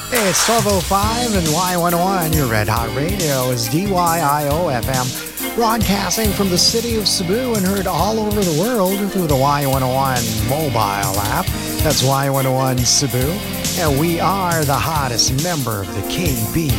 It's 12:05 and Y101, your Red Hot Radio is DYIO FM, broadcasting from the city of Cebu and heard all over the world through the Y101 mobile app. That's Y101 Cebu, and we are the hottest member of the KB